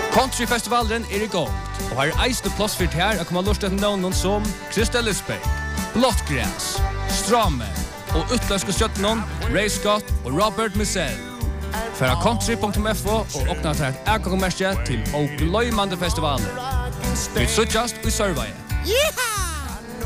Countryfestivalen i gång och har eisne plass för här att komma lust till någon som Krista Lisbeck, Blottgräs, Strame och utländska stjärnor Ray Scott och Robert Missell. För country.fo och öppna ett ägarkommersie till och glömmande festivalen. Vi suggest i Sörvaje. Yeehaw!